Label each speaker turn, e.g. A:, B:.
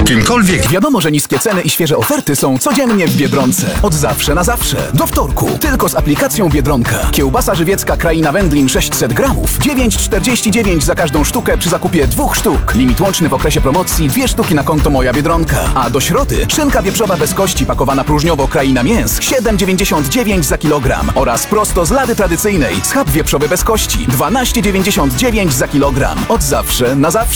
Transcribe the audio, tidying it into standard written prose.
A: kimkolwiek.
B: Wiadomo, że niskie ceny i świeże oferty są codziennie w Biedronce. Od zawsze na zawsze. Do wtorku. Tylko z aplikacją Biedronka. Kiełbasa żywiecka Kraina Wędlin 600 gramów. 9,49 za każdą sztukę przy zakupie 2 sztuk. Limit łączny w okresie promocji 2 sztuki na konto Moja Biedronka. A do środy szynka wieprzowa bez kości pakowana próżniowo Kraina Mięs 7,99 za kilogram. Oraz prosto z lady tradycyjnej schab wieprzowy bez kości 12,99 za kilogram. Od zawsze na zawsze.